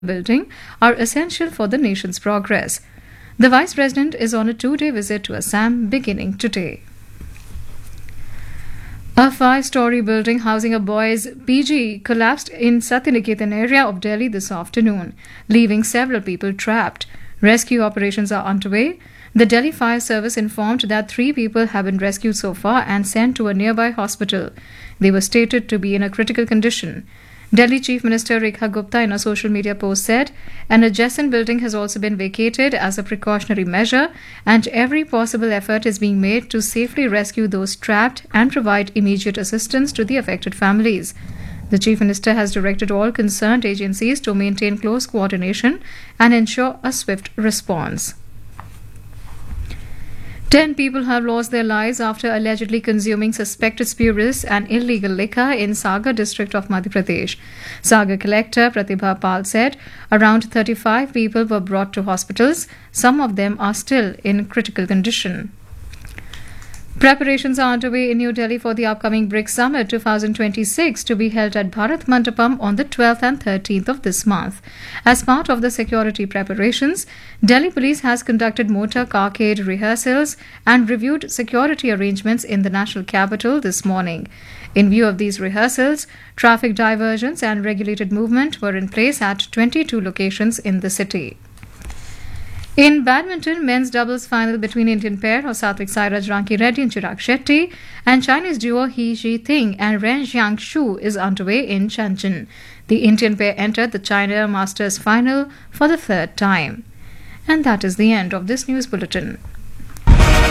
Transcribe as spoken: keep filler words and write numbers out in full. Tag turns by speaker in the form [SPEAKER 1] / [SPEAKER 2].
[SPEAKER 1] building are essential for the nation's progress. The Vice President is on a two-day visit to Assam beginning today. A five-story building housing a boys' P G collapsed in Satyaniketan area of Delhi this afternoon, leaving several people trapped. Rescue operations are underway. The Delhi Fire Service informed that three people have been rescued so far and sent to a nearby hospital. They were stated to be in a critical condition. Delhi Chief Minister Rekha Gupta in a social media post said an adjacent building has also been vacated as a precautionary measure and every possible effort is being made to safely rescue those trapped and provide immediate assistance to the affected families. The Chief Minister has directed all concerned agencies to maintain close coordination and ensure a swift response. Ten people have lost their lives after allegedly consuming suspected spurious and illegal liquor in Sagar district of Madhya Pradesh. Sagar collector Pratibha Pal said around thirty-five people were brought to hospitals. Some of them are still in critical condition. Preparations are underway in New Delhi for the upcoming BRICS Summit twenty twenty-six to be held at Bharat Mandapam on the twelfth and thirteenth of this month. As part of the security preparations, Delhi Police has conducted motor carcade rehearsals and reviewed security arrangements in the national capital this morning. In view of these rehearsals, traffic diversions and regulated movement were in place at twenty-two locations in the city. In badminton, men's doubles final between Indian pair of Satvik Sairaj Ranki Reddy and Chirag Shetty and Chinese duo He Ji-ting and Ren Jiang-shu is underway in Shenzhen. The Indian pair entered the China Masters final for the third time. And that is the end of this news bulletin.